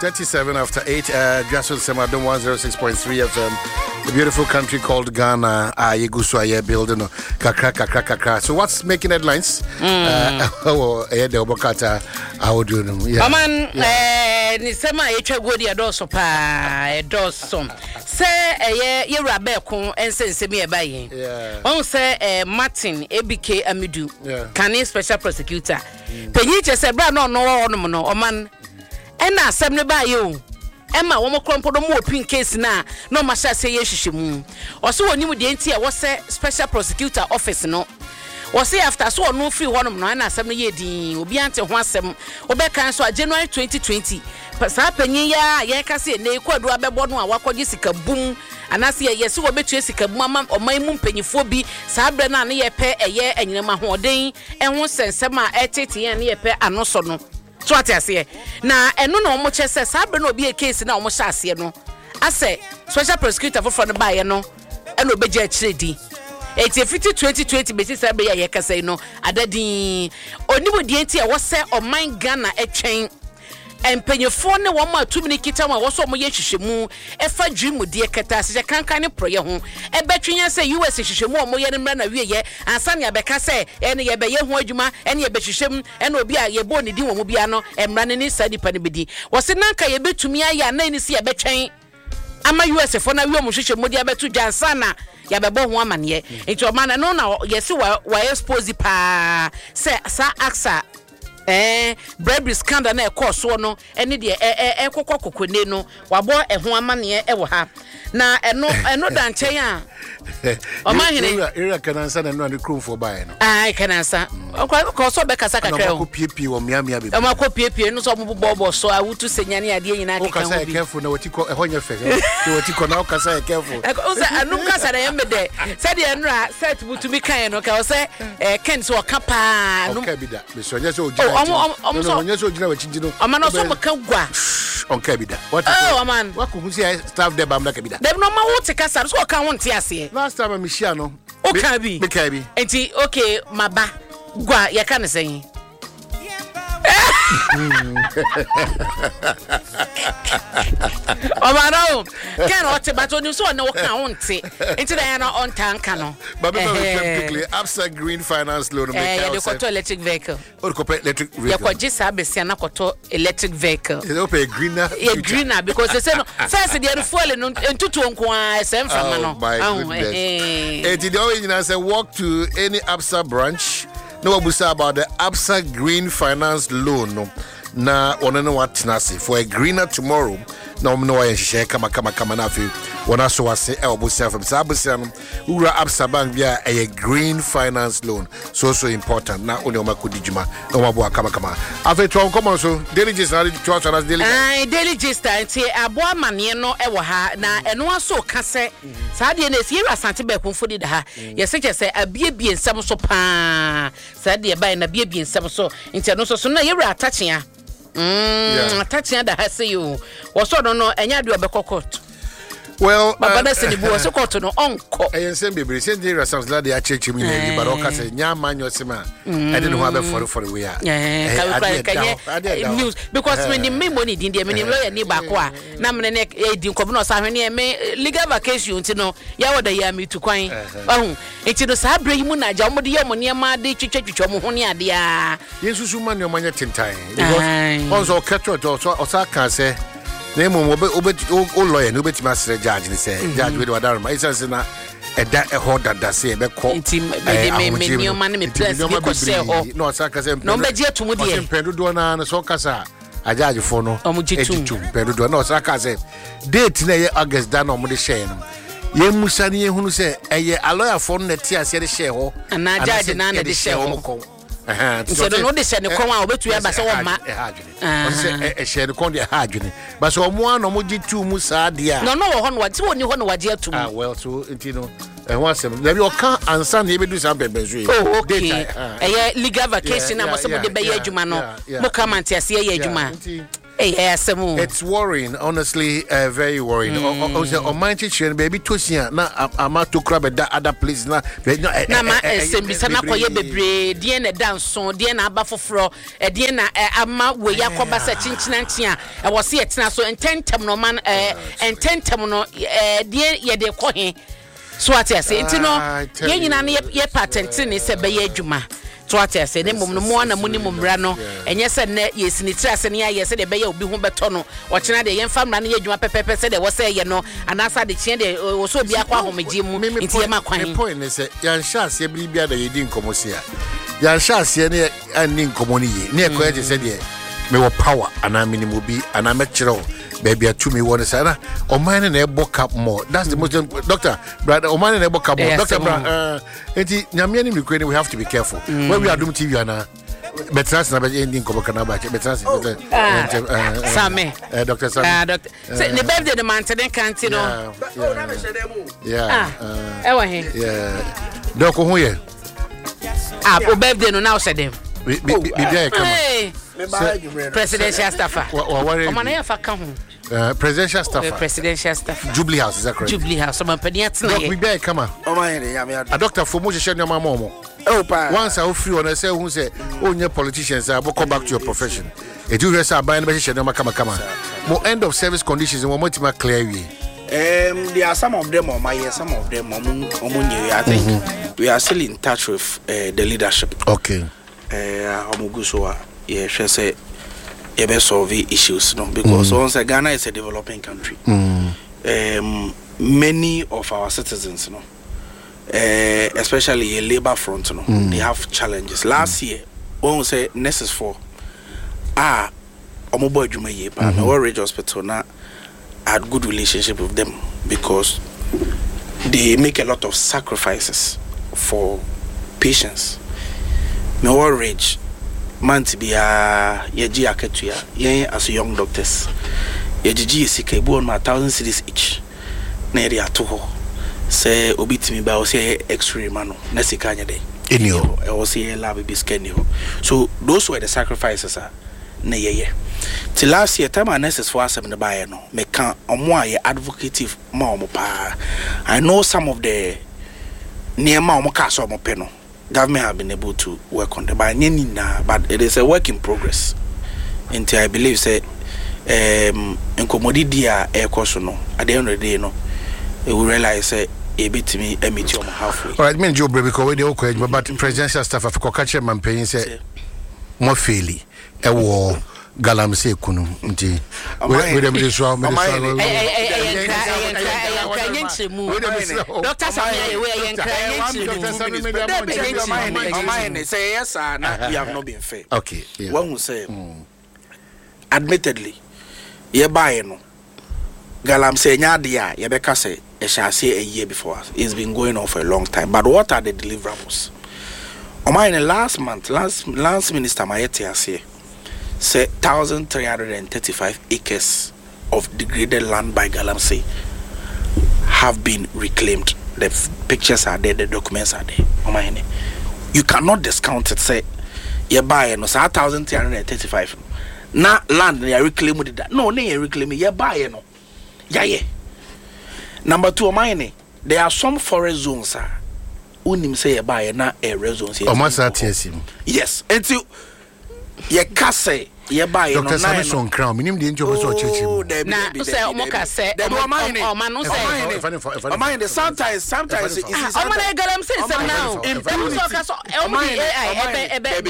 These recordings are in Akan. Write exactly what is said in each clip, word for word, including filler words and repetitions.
thirty-seven after eight. Uh, Jason Semadom one oh six point three F M. The beautiful country called Ghana. Ah, Yeguswa building. Kakra, kakra, kakra. So what's making headlines? Uh, oh, eh, the Obokata. How do you know? Yeah. Man, eh, ni sema echa godi adoso pa, adoso. Se eh ye rabe kon ense nsemi e baye. Yeah. On se eh Martin Ebike Amidu. Yeah. Kane special prosecutor. Penyi che se bra no no no no oman. Ena asem ne baye o. Emma wo mo krompo do mo pin case na no ma sha se ye hwehwemu. Oso woni mu de enti e wo se special prosecutor office no. Wo se after so no free honom no na asem no ye din obi ante ho asem obeka so January twenty twenty sa panyin ya ye ka se ne kwadu abebo no a wakogye sika bum anase ye se wo betu sika bum ama oman mu mpanyifo bi sa bre na ne ye pe eye anyinama hoden enho sensem a etete ye ne ye pe anoso no so atiase na eno na omo che se sa bre na obi e case na omo sha ase no ase special prosecutor for no ba ye no eno obegye a kire di eighty fifty twenty twenty besi sa be ya ye kasa no adadin onimu die nti e wo se oman Ghana etwen empanyefo ne wo ma tumini kita ma wo so mo ye hwehwemu e fa dwimu die kata se kankan ne proye ho e betwenya se U S hwehwemu o mo ye ne mra na wieye ansa ne abeka se ene ye be ye ho adwuma ene ye be hwehwem ene obi a ye bo ne din wo mo bia no emra ne ni sa dipa ne bedi wo se nanka ye betumi aya na ni se ye betwen ama U S fo na wi o mo hwehwemu dia betu jansa na ya bebo ho amane enti o man no na yesi wa wa expose pa se sa aksa eh bread scandal na e course no ene de e kokko kokone no wabo e ho amane e wo ha na eno eno da nchen a o man hene area kanansa na no ade kromfo bae no ai kanansa ko so be kasa kakra o ko piepie wo miamia be o ma ko piepie no so mo bobo so a wutu senyane ade nyina ka kan ho bi careful na watiko e honya fe e watiko na o kasa e careful o se anum kasa na yemme de se de enra set butu bi kan no ka o se e ken so ka pa no ka bi da me so nya so oji Omo so nya so gina wachi no o man no so maka gwa on ka bi da what oh man wa ko hu si staff de bam na ka bi da dem no ma wo te kasa so ka won te ase last time me shia no o ka bi me ka bi enti okay maba gwa ye ka ne sen o ma no can o te bato ni so na wo ka won te enti da na on tanka no but me quickly Absa Green Finance Loan me ka o se electric vehicle o ko electric vehicle ya ko jisa besia na koto electric vehicle e o pe greener e greener because they say no first dey fuel no entutu nko a sem fama no oh eh e the original say walk to any Absa branch. No abusa about the Absa Green Finance Loan no na ono no watnase for a greener tomorrow na omno wa yehye kama kama kama na afi wona so wase e obusa from sabusa no ura Absa Bank bia a green finance loan so so important na oni oma kodijuma na oma bo kama kama afi to come so daily gist na to to daily ai daily gist anti abo amane no e wo ha na eno aso ka se sa de na esi asante be konfo di da ha yese che se abiebie nsam so pa sa de ba na biebie nsam so nti no so so na yewura atachia mm atachia da ha se yo wo so no no enya de obekokot. Well, but that's the boy so called no uncle. I am saying, baby, send the sounds like they are checking me, but okay, say, Yaman, your sima. I didn't have a for for the way. Yeah, news because when the main money didn't the minimum lawyer near Bakwa, Namane, a dinconos, I mean, legal vacation, you know, Yawa Yami to coin. Oh, it's in the Sabre Muna, Jamodia, Moniama, de Chichomonia, dear. Yes, you man your money ten time. Also, catch or Osaka say. Name obe obe o lawyer no beti masre judge ni say judge we do adaro ma isa na e da e ho dada say e be ko nti me me me man me plus be ko say ho no saka say no be je tumu de mpedo do na so kasa a judge fo no e tutu mpedo do na saka say date na ye August da na mo de share no ye musa ni ye hunu say e ye a lawyer fo no ti ase de share ho na judge na na de share ho eh so no de share ne kon a obetu ya ba say wo ma eh say e share ne kon de ha adwene ba so omo an omo gitu mu sa de a no no wo ho no wati woni ho no waje atum ah well so intino eh ho asem na bi o kan ansa na ye bedu sa bebenzo oh okay eh legal vacation na mo se mo de be ye adwuma no mo come anti ase ye adwuma It's worrying, honestly, uh, very worrying. Mm. On my teacher, baby, Tosia, na amato crab at that other place. Na, na ma sembisa na koye bebre, die na danson, die na aba foforo, e die na ama we yakoba se chinchina ntia. E wo se etina so ententem no man eh ententem no eh die ye de ko he. So ati ase enti no ye nyina na ye patent ni se be ye adwuma. So what I say, the mum no more na muni mum rano, and yes, and yes, in the trust and yes, the bay will be home betono, watching the young family, and you pepe said there was a you know, and that's how the chain also be a home with Jim into my point is a young shots, ye be the you didn't come here. Young shots, ye near and in community, near Quaji said, ye, me were power, and I mean, will be, and I'm a chiro. Baby, to me, what is that? O mine and a book up more. That's the most doctor, brother. O mine and a book up more. Doctor, uh, Nyamiani, we have to be careful. When we are doing T V, Anna, Betras, never ending Kobokanaba, Betras, Sammy, Doctor Sam, Doctor. The birthday, the man, then can't you know? Yeah, yeah, yeah. Doctor, who here? Ah, o birthday, no, now said them. Hey. Presidential staffer. Uh, presidential staffer. Presidential staffer. Jubilee House, is that correct? Jubilee House. I'm a pediatric. Doc, we bear come on. A doctor for most share your mama. Oh, pa. Once I free on I say who say, oh, your politicians, I will come back to your profession. It do rest our buying the share your come come. More end of service conditions and one more to clear you. Um, there are some of them on my ear, some of them on I think mm-hmm. we are still in touch with uh, the leadership. Okay. Uh, Omuguswa, yeah, she say, you better solve issues, no, because mm. once Ghana is a developing country, mm. um, many of our citizens, no, uh, especially a labor front, no, mm. they have challenges. Last mm. year, when we say nurses for, ah, Omoboy Jumaye, but mm-hmm. our Ridge Hospital now had good relationship with them because they make a lot of sacrifices for patients. Me our Ridge. Man to be a yeji aketuya yen as young doctors yeji sika bu on my thousand cities each na area to ho say obitimi ba o say x-ray man na sika nya dey enio e o say lab be scan ho. So those were the sacrifices are na yeye till last year time nurses for asem the buy no me kan omo aye advocative ma omo pa. I know some of the near ma omo ka so omo pe no government have been able to work on the but but it is a work in progress. Until I believe say um in commodity air course no at the end of the day no we will realize say a bit to me a meet you halfway. All right, me Joe because we the okay but presidential staff of Kokache campaign say more fairly a war Galamsey kunu nti we dem dey so me Doctor Samia we yen kran say yes sir we have not been fair. Okay, yeah. One who say mm. admittedly ye buy no Galamsey nya de a ye beka say e shall say a year before us. It's been going on for a long time, but what are the deliverables? O mine last month last last minister Mayete say say one thousand three hundred thirty-five acres of degraded land by Galamsey have been reclaimed. The f- pictures are there, the documents are there. You cannot discount it. Say, you buy no, one thousand three hundred thirty-five. Now land they are reclaiming that. No, they are reclaiming. You buy no. Yeah, yeah. Number two, mine. There are some forest zones. Ah, unim say you buy na area zones. Yes, until. Ye kase ye buy no Doctor Samson Crown minim de njo so chichi na say o mo kase o ma no say o mind sometimes sometimes it is o ma na galam say some now em so kase o mo A I ebe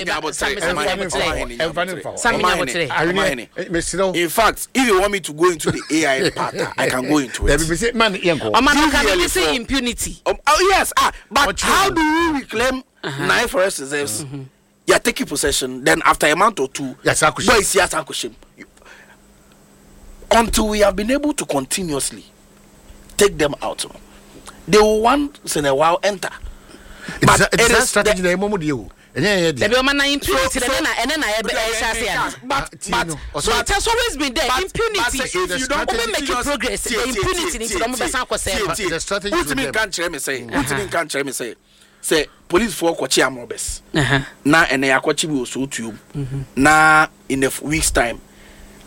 ebe in fact if you want me to go into the A I part I can go into it man yenko o ma can say impunity. Oh yes, ah but how do we reclaim nine forest reserves? You are taking possession, then after a month or two, yes, until we have been able to continuously take them out, they will once in a while enter. It's but a, it's it is strategy. The moment you, yeah, yeah, impunity, and then I but but so it has always been there. Impunity. If you don't make progress, the impunity is the strategy. What me can't me say? What me can't me say? Say police for kwachi amobes. Uh-huh. Na ene yakwachi bi oso tu. Na in a week's time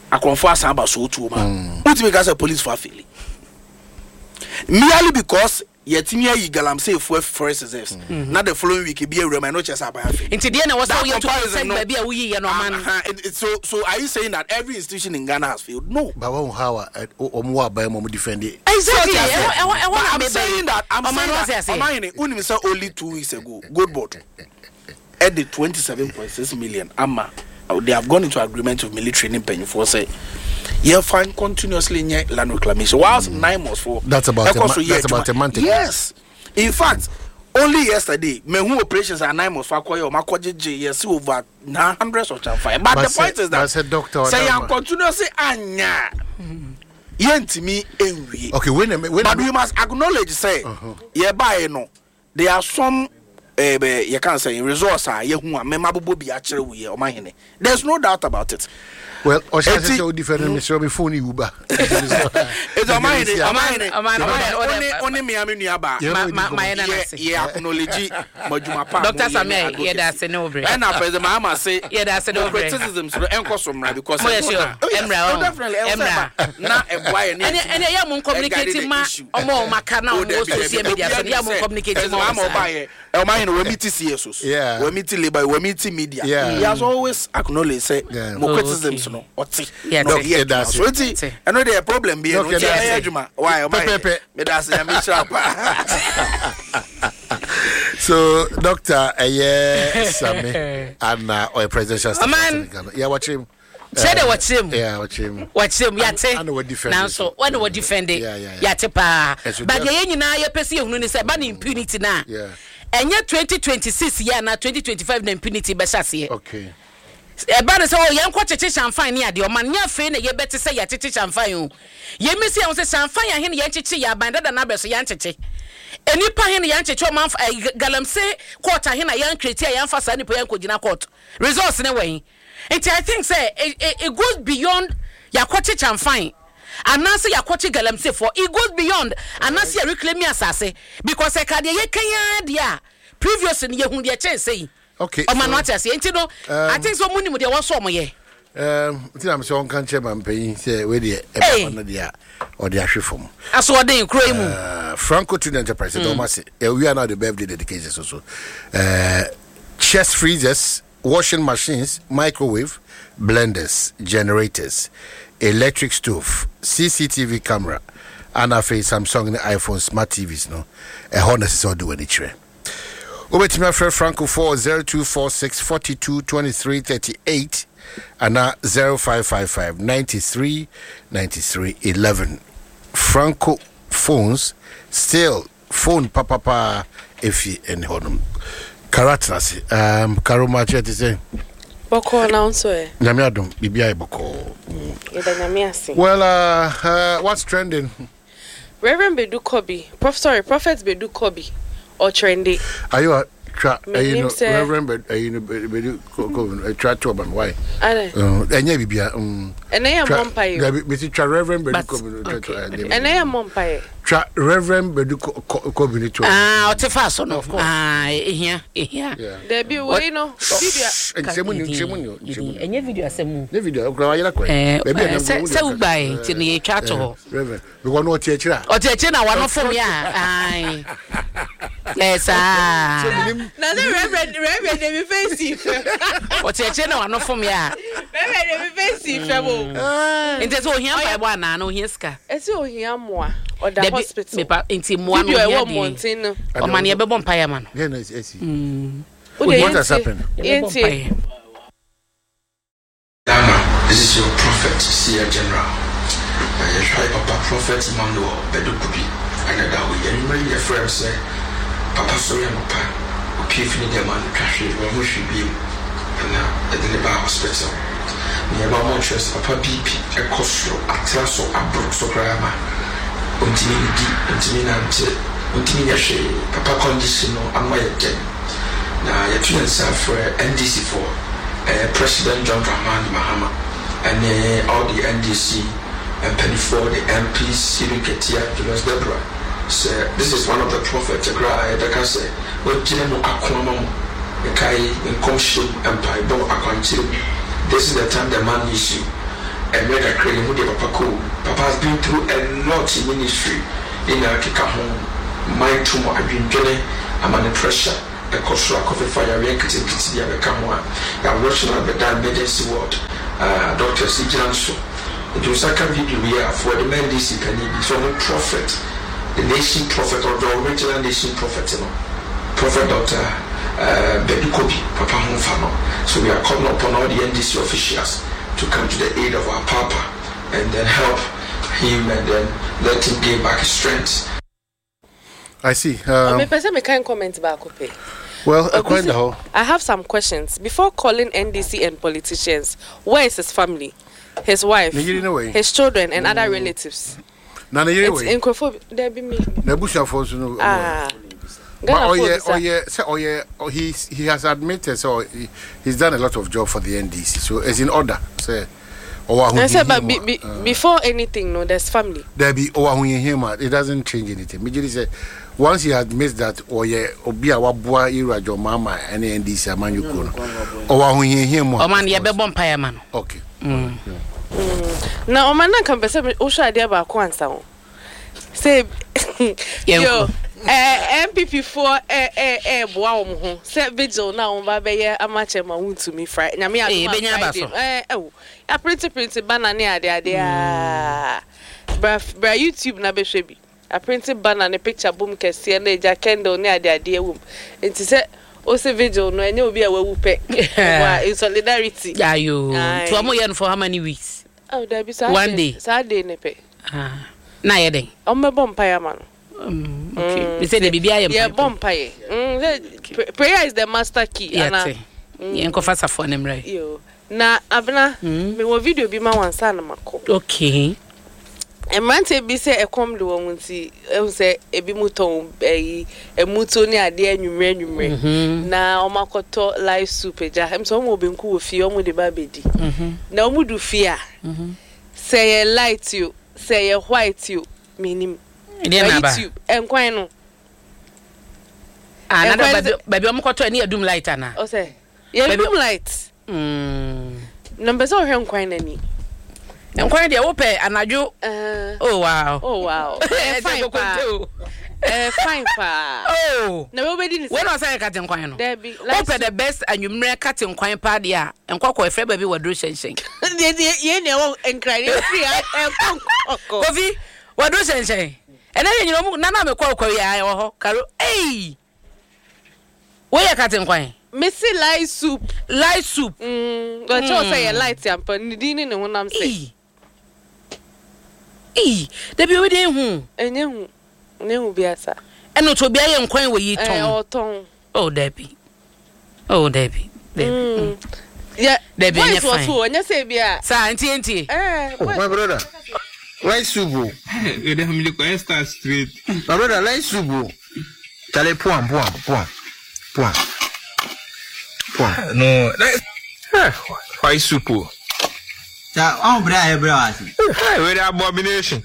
akonfo asan ba so to ma ultimate gas police for fail merely because yetimi ayi galamsey for forest reserves na the following week be awura my no chese abaya fail into the end was how you to say baby a we ye no man so so are you saying that every institution in Ghana has failed? No, but one how omo abaya mo defend it exactly. I'm saying that I'm saying that unim say only two weeks ago gold board at the twenty-seven point six million ama they have gone into agreement with military in Penny for say you find continuously near land reclamation whilst nine months for that's about a, ma- that's about a month. Yes, in fact only yesterday me who operations are nine months for koyo makoje yes over hundreds of fire but, but the say, point is that say doctor say you continuously anya yentimi enwie okay when when but we must acknowledge say uh-huh. yeah by no there are some eh you can say resource ah ye hu a mema bobo bi a kire wo ye o mahene there's no doubt about it. Well, or shall I say o different me so be phone Uber. It's a mine, a mine, a mine. Only only me am nuaba. My my na say. Yeah, acknowledge Majuma pa. Doctor Samia, yeah that's no bre. And na president Mahama say, yeah that's no bre. Criticisms so enko somra because Emra. Definitely Emra. Na e boy ni. And and ya mo communicate ma omo maka na omo social media so ya mo communicate ma omo buy. E ma hin we meet C S Os. Yeah. We meet labor, we meet media. He has always acknowledged say mo criticisms no oti no yeah that's so oti I know there problem be no adwuma why o me that's ya me sharp so doctor eh Sami and uh, presidential statement yeah watch him say the watch him yeah watch him watch him ya te and we defend now so when we defend it ya te pa but ye nyina ye pese ehunu ni say ba impunity na yeah enye twenty twenty-six year na twenty twenty-five na impunity be shase okay e ba say o yen ko cheche champagne ni ade o man nya fe na ye beti say ya cheche champagne o ye mesi am say champagne ahe na ye cheche ya banda da na be so ya cheche enipa he na ya cheche o man galamsey court ahe na ya create ya fa sa nipa ya ko gina court results ne wen it I think say it, it, it goes beyond ya cheche champagne anase ya kwachi galamsey for it goes beyond anase ya reclaim asase because e ka de ye kan ya dia previous ni ye hu de che say okay o man what I say enti no I think so muni mu de won so mo ye um enti am so on kan chairman pay say we de e ba no dia o de ahwefom aso de nkro mu Franco to the enterprise do ma say we are now the birthday dedication so so uh chest freezers, washing machines, microwave, blenders, generators, electric stove, C C T V camera, and a face Samsung and iPhone smart T Vs no e ho na so do any tire. Over to my friend Franco for zero two four six four two two three three eight and now zero five five five nine three nine three eleven. Franco phones still phone papa pa if you and honum. Karatnasi um Karoma chat say Boko announce eh. Nyamiadum bibia boko. Eda nyamiasi. Well uh, uh what's trending? Reverend Bedu Kobi, Prof sorry, Prophet Bedu Kobi or trendy. Are you a tra you know Reverend Bedu you know Bedu Kobi tra to ban why? Ade. Uh enye bibia um Enye mompaye. Be be tra Reverend Bedu Kobi. Enye mompaye. Tra Reverend Bedu Kobi to. Ah, o te fa so no. Ah, ehia, ehia. There be we no video. Ensemu ni ensemu ni. Enye video asemu. Ne video okra wa yela kwa. Eh, se se ubai ti ni twa to. Reverend, because no tie kira. O tie kira na wa no fom ya. Ai. Yes ah. Na the Reverend Reverend dey be face. O tie kira na wa no fom ya. Reverend dey be face fe mo. Inte so hia ba bwa na no hia ska. Esi o hia moa. Or the hospital. Me pa inti mo no hia di. O man ye bebo mpaya man. Yeah, no esi. Mm. What has happened? Enti. This is your prophet, Seer General. I try Papa Prophet Emmanuel Bedu Kobi. And that we anyway your friend say Papa sorry Papa. Okay, if you need a man to cash it, we should be and now at the Neba hospital. Near Montress, Papa B P, a costro, a trasso, a brook so grandma. Untini di, untini nante, untini yashe, Papa conditional, and my again. Now, you're trying to for N D C for President John Dramani Mahama and uh, all the N D C and penny for the M Ps, Siri Ketia, Julius Deborah. So, this is one of the prophets. Like I say, what Jimo Aquamamo, the Kai, in Komshim Empire, Bo Aquantil. This is the time the man needs you. and make a credit with Papa Co. Papa has been through a lot in ministry in a kick home. My tumor, I've been getting, I'm under pressure. The cost of coffee fire, we can take it to the become one. I'm watching at the damn emergency ward. Uh, Doctor C. Janso. It was a video we are for the man D C Penny, so the prophet, the nation prophet, or the original nation prophet, you know, Prophet Doctor uh, Bedukobi, Papa Honfano. So we are calling upon all the N D C officials to come to the aid of our Papa and then help him and then let him gain back his strength. I see. Um, I can't comment about Kope. Well, uh, I have some questions. Before calling N D C and politicians, where is his family? His wife, his children, and mm. other relatives. No, no, it's in Kofobi. There be me. Nebusha Force. Ah. But oh yeah, oh yeah, so, oh yeah, oh, he he has admitted so he, he's done a lot of job for the N D C, so it's in order. So, oh, I said, but be, be, uh, before anything, no, there's family. There be oh, him, it doesn't change anything. Mijili said once he admits that oh yeah, obi awabua ira jo mama and N D C amanyu kono. Oh, him. Oh man, you be bumpire man. Okay. Mm. Mm. Now, man, I can be saying, "Osha idea about Kwanzaa." Say, yo, eh, M P P four, eh, eh, eh, boa omo. Say vigil now, on ba be amache ma won to me Friday. Na me eh, benya baso. Eh, oh, a pretty pretty banner ne ade ade ah. Bra, bra YouTube na be hwe bi. A printed banner ne picture boom kese na eja candle ne ade ade ewum. Enti say o se vigil no enye obi a wawu pe. Wa in solidarity. Yeah, you. To amo yen for how many weeks? Oh, there be Saturday. One day. Saturday ne pe. Ah. Na yede. O me bompire man. Um, okay. You say the bibia yem. Yeah, bompire. Mm, prayer is the master key. Yeah. Yen ko fasa for nem right. Yo. Na abna me wo video bi ma wansa na mako. Okay. E mante bi se e kom de wo nti e say e bi muton e e muto ni ade anwumre anwumre na o makoto live soup eja em so mo benku wo fie o mo de ba bedi na o mu du fie a say light you say white you minim YouTube enkwan no ah na da baby o makoto ani adum light ana o say ye adum light mm number so hwe nkwan nani enkwan de wo pe anajo oh wow oh wow fine pa eh fine pa oh na we obedi ni we no say cut enkwan no there be wo pe the best anwumre cut enkwan pa de a enkoko efre ba bi wadro hyenhyen ye ne wo enkran e free enkoko kofi wadro hyenhyen ena ye nyino na na me kwa kwa ya wo ho karo eh we ya cut enkwan Missy light soup light soup mm go cho say light ampa ni din ni honam say eh da bi we dey hu enye hu ne hu biasa eno to bia ye nkwan we yi ton eh o ton oh Debbie oh Debbie Debbie yeah Debbie ne fine so onye say bia sa ntie ntie eh my brother why subu you dey me go start straight my brother like subu tale point point point point point no eh why supu ja on bra e bra ati eh we dey abomination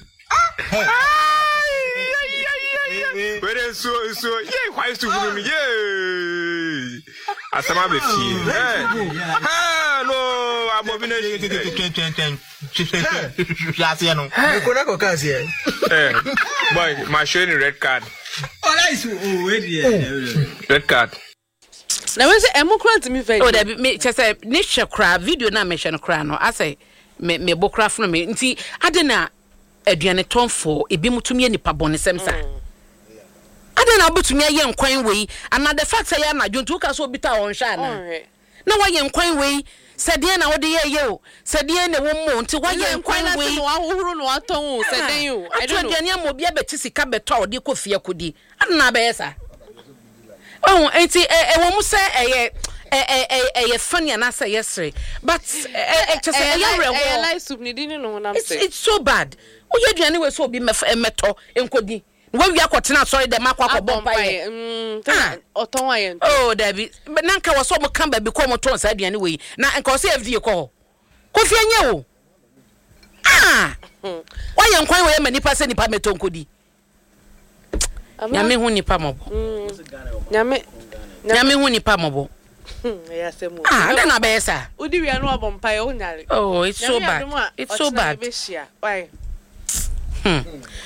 where so so yeah why supu no yeah asama be fie eh ah no abomination ten ten ten just no ko na ko kan se eh boy my showing red card oh nice oh we dey red card na we say emokrant mi very oh da me chese ni hwe kra video na me hwe no kra no ase me me bokra funu me nti ade na aduane tonfo ebi mutumi nipa bonesem sa ade na obutumi aye nkwan wei and the fact say na dwontu ka so obita won hwa na na waye nkwan wei sede na wode ye ye o sede na wo mo nti waye nkwan wei no ahuru no aton sede you I don't know aduane am obi abeti sika beto ode kofie kodi ade na be yesa oh enti e wo mu se eye eh eh eh funny na say yesre but eh just say eh eh life soup ni din no honam say it's so bad o ye aduane we so obi meto enkodi we wi akotena sorry dem akwa bomba ye mm oton wa ye oh David na nka wo so mo kan ba bi ko mo ton sa aduane we na nka wo say F D A ko ko fi anye o ah wa ye nkwan we manipa se nipa meto nkodi nyame hu nipa mobo nyame nyame hu nipa mobo Yes, ah, I don't know better. Would you know about Pie? Oh, it's so bad. It's so bad. Why? Hmm.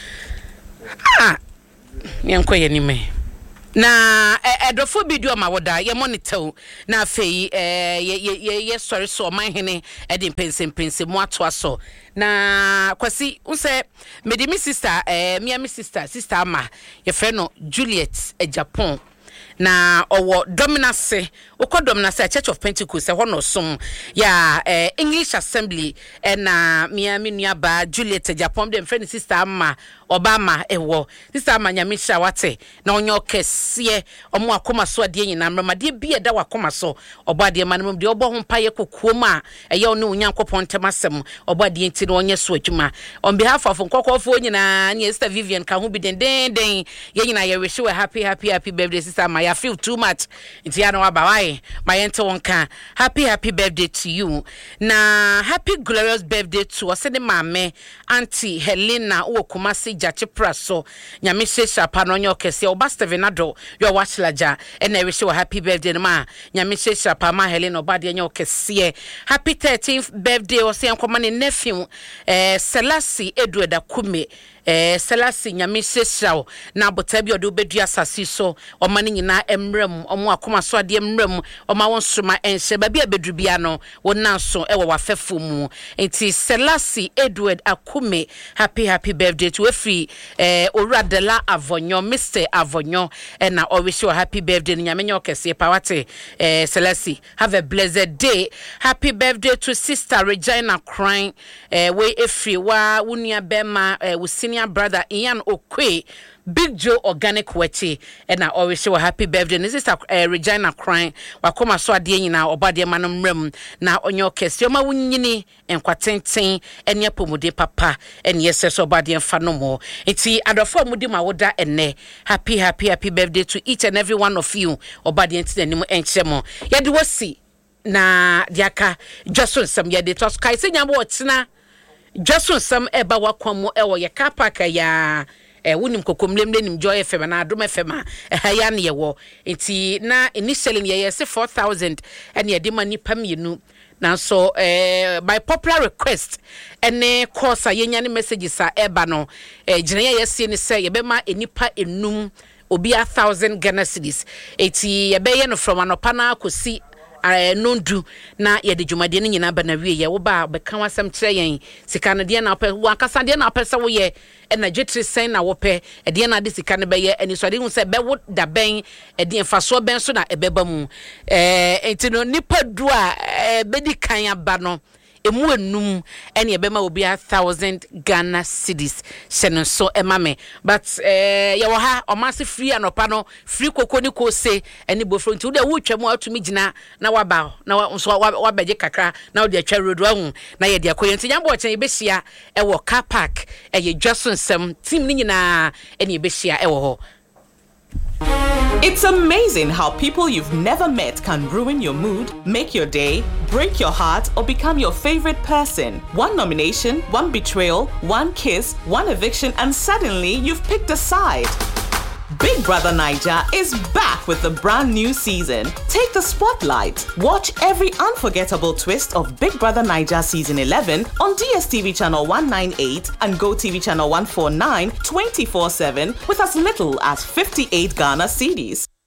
Ah, Yanko anime. Na edofo bidu ma woda ye monitor na afei eh ye ye sorry so man hene e de pensem pensem mo ato aso na kwasi unse me de mi sister eh me mi sister sister ama ye fe no Juliet e Japan na owo dominance ukọ dominance Church of Pentecost e ho no som ya eh, English Assembly e na Miami nuaba Juliet Japan dem friend sister ama Obama ewo sister ama nyamisha wate na onyo kese omo akoma so ade nyina mramade bi eda wakoma so obade manam de obo ho paye kokuom a eye ono onyankopon temasem obade enti no onye so adwuma on behalf of nkokofo nyina na sister Vivian ka ho bi den den den ye nyina ye wish we happy happy happy birthday sister ama ya feel too much nti ya no abawai my ente wonka happy happy birthday to you na happy glorious birthday to osene mame auntie Helena Okumasi Jachi Praso nyame shesha pa no nyo kese oba Stevenado yo watchlaja and I wish you a happy birthday ma nyame shesha pa ma Helena obade nyo kese happy thirteenth birthday o se ankoma ne nephew eh Selassie Edward Akume eh Selassie nyame shesha na botabi odo bedua asasi so o mane nyina emrem omo akoma so ade emrem o ma won soma enhye ba bia bedrubia no wona so e wo wafefo mu enti Selassie Edward Akume happy happy birthday to every eh Oradela Avonyo Mister Avonyo and na I wish you a happy birthday nyame nyo kese pawate eh Selassie have a blessed day happy birthday to sister Regina Crying eh we efri wa wunia bema eh wo senior brother Ian Okwe Big Joe Organic Wechi and I always show a happy birthday. This is a Regina Crying. Wakoma so ade nyina obade manam rem na onyo kese ma wunyini enkwatenten enya pomude papa and yes so obade enfa no mo. Enti adofo mudi ma woda enne. Happy happy happy birthday to each and every one of you. Obade enti nanim enche mo. Yede wosi na diaka Jason sam yede to sky se nyambo otina Jason sam eba wakwamu ewo ye car park ya eh wunim kokomlemle nim Joy F M na Adom F M eh ya ne yewo enti na initially ye yes four thousand and ye de mani pamienu na so eh by popular request ene course yenya ne messages a eba no eh gine ye yes ni say ye be ma enipa enum obi a one thousand Ghana cedis eti ye be ye no from anopa na akosi eh nondu na ye de dwumade ne nyina ba na wie ye wo ba be kan wasem kire yen sika no de na opa wo akasa de na opa se wo ye ena jetri sen na wo pe e de na de sika no be ye eni so de hu se be wo da ben e de mfaso ben so na e beba mu eh enti no nipa du a be di kan aba no emu enum ene ebema obi a one thousand Ghana cedis seno so emame but eh ye wo ha o mase free anopa no free koko ni ko se ene bofro nti wo de wo twam atumi gina na waba na so wabeje kakra na wo de atwa road wa hu na ye de akoye nti nyambo chen ye behia e wo car park e ye Jason Sam team ni nyina ene ye behia e wo ho. It's amazing how people you've never met can ruin your mood, make your day, break your heart, or become your favorite person. One nomination, one betrayal, one kiss, one eviction, and suddenly you've picked a side. Big Brother Naija is back with a brand new season. Take the spotlight. Watch every unforgettable twist of Big Brother Naija Season eleven on D S T V Channel one ninety-eight and GoTV Channel one forty-nine twenty-four seven with as little as fifty-eight Ghana cedis.